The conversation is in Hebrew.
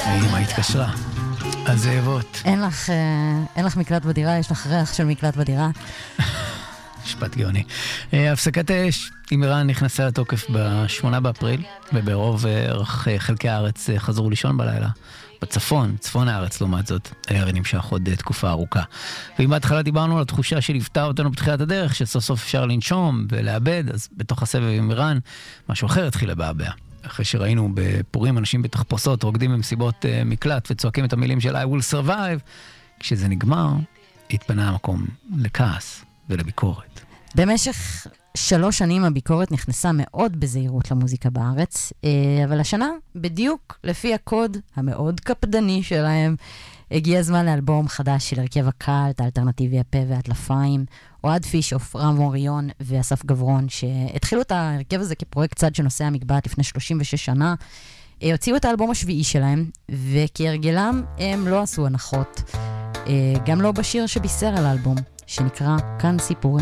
האמא התקשרה. הזאבות. אין לך מקלט בדירה, יש לך ריח של מקלט בדירה. משפט גאוני. הפסקת האש עם איראן נכנסה לתוקף ב-8 באפריל, וברוב חלקי הארץ חזרו לישון בלילה. בצפון, צפון הארץ לעומת זאת, הירי נמשך עוד תקופה ארוכה. ואם בהתחלה דיברנו על התחושה שליוותה אותנו בתחילת הדרך, שסוף סוף אפשר לנשום ולאבד, אז בתוך הסבב עם איראן, משהו אחר התחיל לבעבע. אחרי שראינו בפורים אנשים בתחפושות, רוקדים במסיבות מקלט וצועקים את המילים של I will survive, כשזה נגמר, התפנה המקום לכעס ולביקורת. במשך 3 שנים הביקורת נכנסה מאוד בזהירות למוזיקה בארץ, אבל השנה, בדיוק לפי הקוד המאוד קפדני שלהם, הגיע הזמן לאלבום חדש של הרכב הקאלט, האלטרנטיבי הפה והטלפיים, אוהד פישוף, רם אוריון ואסף גברון, שהתחילו את הרכב הזה כפרויקט צד שנושא המקבעת לפני 36 שנה, הוציאו את האלבום השביעי שלהם, וכהרגלם הם לא עשו הנחות, גם לא בשיר שבישר על האלבום, שנקרא כאן סיפורים.